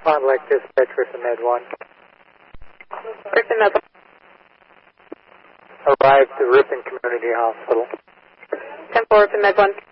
Fond du Lac Dispatch, Ripon Med 1. Ripon Med 1. Arrived at Ripon Community Hospital. 10-4, Ripon Med 1.